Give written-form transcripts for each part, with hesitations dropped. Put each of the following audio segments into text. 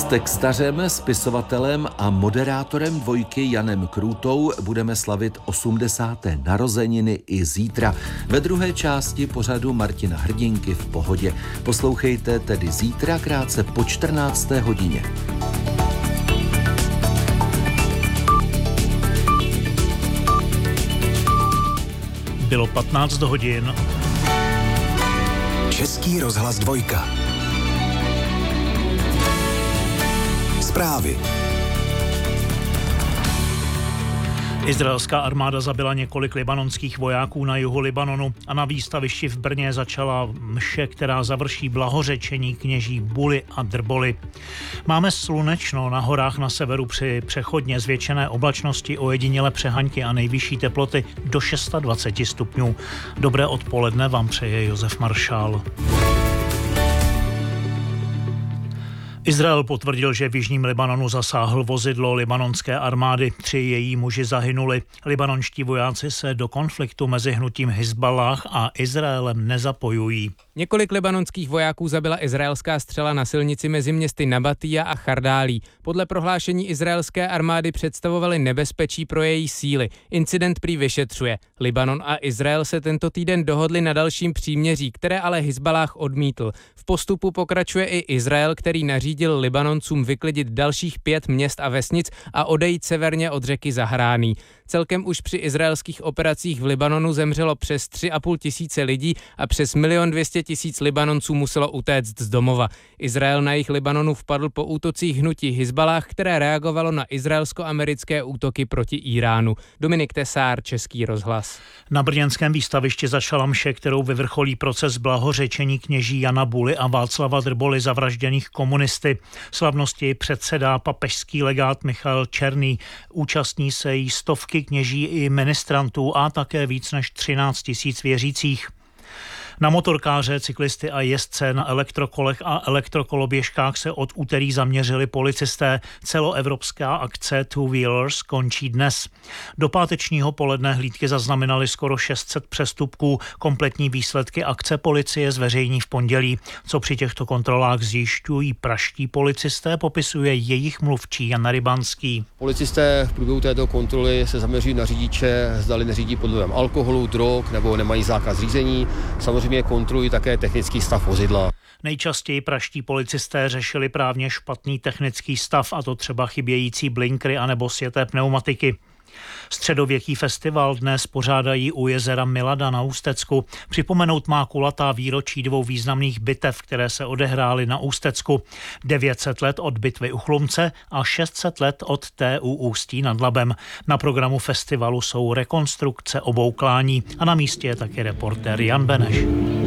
textařem, spisovatelem a moderátorem Dvojky Janem Krůtou budeme slavit 80. narozeniny i zítra. Ve druhé části pořadu Martina Hrdinky v pohodě. Poslouchejte tedy zítra krátce po 14. hodině. Bylo 15 hodin. Český rozhlas Dvojka. Zprávy. Izraelská armáda zabila několik libanonských vojáků na jihu Libanonu a na výstavišti v Brně začala mše, která završí blahořečení kněží Buly a Drboli. Máme slunečno, na horách na severu při přechodně zvětšené oblačnosti ojediněle přehaňky a nejvyšší teploty do 26 stupňů. Dobré odpoledne vám přeje Josef Maršál. Izrael potvrdil, že v jižním Libanonu zasáhl vozidlo libanonské armády. 3 její muži zahynuli. Libanonští vojáci se do konfliktu mezi hnutím Hizballáh a Izraelem nezapojují. Několik libanonských vojáků zabila izraelská střela na silnici mezi městy Nabatija a Chardálí. Podle prohlášení izraelské armády představovaly nebezpečí pro její síly. Incident prý vyšetřuje. Libanon a Izrael se tento týden dohodli na dalším příměří, které ale Hizballáh odmítl. V postupu pokračuje i Izrael, který nařídil Libanoncům vyklidit dalších 5 měst a vesnic a odejít severně od řeky Zahrání. Celkem už při izraelských operacích v Libanonu zemřelo přes 3,5 tisíce lidí a přes 1 200 000 Libanonců muselo utéct z domova. Izrael na jih Libanonu vpadl po útocích hnutí Hizballáh, které reagovalo na izraelsko-americké útoky proti Íránu. Dominik Tesár, Český rozhlas. Na brněnském výstavišti začala mše, kterou vyvrcholí proces blahořečení kněží Jana Buly a Václava Drboly zavražděných komunisty. Slavnosti předsedá papežský legát Michal Černý. Účastní se jí stovky kněží i ministrantů a také víc než 13 000 věřících. Na motorkáře, cyklisty a jezdce na elektrokolech a elektrokoloběžkách se od úterý zaměřili policisté. Celoevropská akce Two Wheelers končí dnes. Do pátečního poledne hlídky zaznamenali skoro 600 přestupků. Kompletní výsledky akce policie zveřejní v pondělí. Co při těchto kontrolách zjišťují pražští policisté, popisuje jejich mluvčí Jan Rybanský. Policisté v průběhu této kontroly se zaměří na řidiče, zdali neřídí pod vlivem alkoholu, drog nebo nemají zákaz řízení. Samozřejmě kontrolují také technický stav vozidla. Nejčastěji pražští policisté řešili právně špatný technický stav, a to třeba chybějící blinkry anebo sjeté pneumatiky. Středověký festival dnes pořádají u jezera Milada na Ústecku. Připomenout má kulatá výročí 2 významných bitev, které se odehrály na Ústecku. 900 let od bitvy u Chlumce a 600 let od té u Ústí nad Labem. Na programu festivalu jsou rekonstrukce obou klání a na místě je taky reportér Jan Beneš.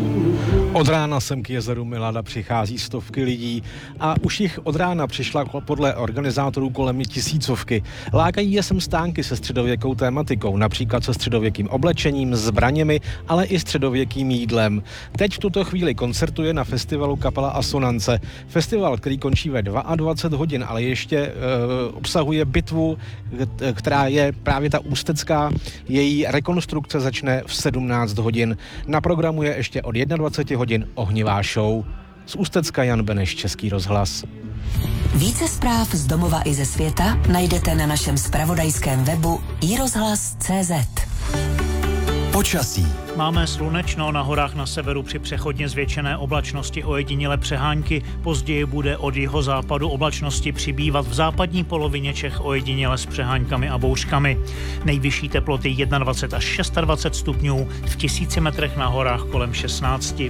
Od rána sem k jezeru Milada přichází stovky lidí a už jich od rána přišla podle organizátorů kolem 1000. Lákají je sem stánky se středověkou tématikou, například se středověkým oblečením, zbraněmi, ale i středověkým jídlem. Teď v tuto chvíli koncertuje na festivalu kapela Asonance. Festival, který končí ve 22 hodin, ale ještě obsahuje bitvu, která je právě ta ústecká. Její rekonstrukce začne v 17 hodin. Na programu je ještě od 21 hodin ohnivá show. Z Ústecka Jan Beneš, Český rozhlas. Více zpráv z domova i ze světa najdete na našem zpravodajském webu iRozhlas.cz. Počasí. Máme slunečno, na horách na severu při přechodně zvětšené oblačnosti ojediněle přehánky. Později bude od jihozápadu oblačnosti přibývat, v západní polovině Čech ojediněle s přeháňkami a bouřkami. Nejvyšší teploty 21 až 26 stupňů, v 1000 metrech na horách kolem 16.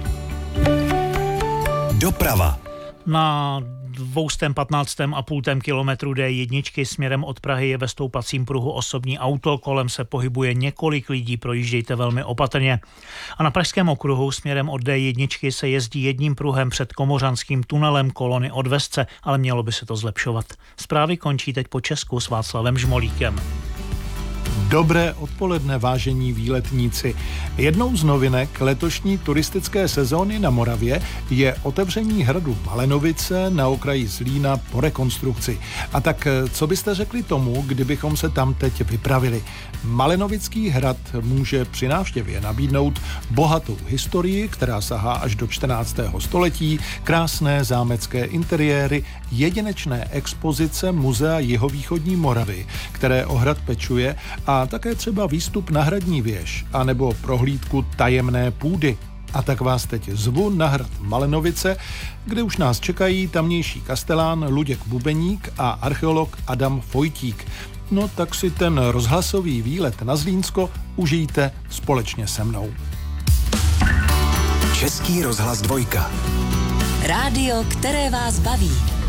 Doprava. Na 215,5 kilometru D1 směrem od Prahy je ve stoupacím pruhu osobní auto, kolem se pohybuje několik lidí, projíždějte velmi opatrně. A na pražském okruhu směrem od D1 se jezdí jedním pruhem před Komořanským tunelem kolony od Vesce, ale mělo by se to zlepšovat. Zprávy končí teď po Česku s Václavem Žmolíkem. Dobré odpoledne, vážení výletníci. Jednou z novinek letošní turistické sezóny na Moravě je otevření hradu Malenovice na okraji Zlína po rekonstrukci. A tak co byste řekli tomu, kdybychom se tam teď vypravili? Malenovický hrad může při návštěvě nabídnout bohatou historii, která sahá až do 14. století, krásné zámecké interiéry, jedinečné expozice Muzea jihovýchodní Moravy, které o hrad pečuje, a také třeba výstup na hradní věž, anebo prohlídku tajemné půdy. A tak vás teď zvu na hrad Malenovice, kde už nás čekají tamnější kastelán Luděk Bubeník a archeolog Adam Fojtík. No tak si ten rozhlasový výlet na Zlínsko užijte společně se mnou. Český rozhlas 2. Rádio, které vás baví.